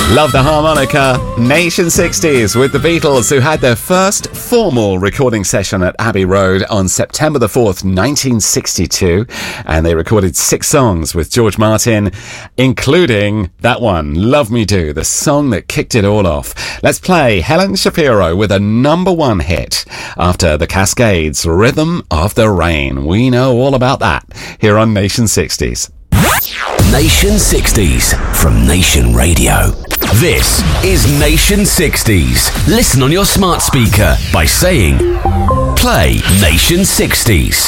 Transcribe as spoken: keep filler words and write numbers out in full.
Love the harmonica. Nation sixties with the Beatles, who had their first formal recording session at Abbey Road on September the fourth, nineteen sixty-two. And they recorded six songs with George Martin, including that one, Love Me Do, the song that kicked it all off. Let's play Helen Shapiro with a number one hit after the Cascades' Rhythm of the Rain. We know all about that here on Nation sixties. Nation sixties from Nation Radio. This is Nation sixties. Listen on your smart speaker by saying, play Nation sixties.